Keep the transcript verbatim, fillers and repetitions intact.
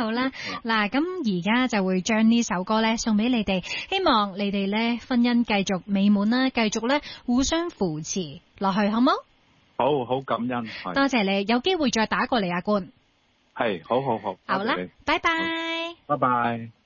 好啦。嗱，咁而家就會將呢首歌咧送俾你哋，希望你哋咧婚姻繼續美滿啦，繼續咧互相扶持落去，好冇？ 好好感恩， 多謝你，有機會再打過嚟，阿冠。 係，好好好， 好啦，拜拜， 拜拜。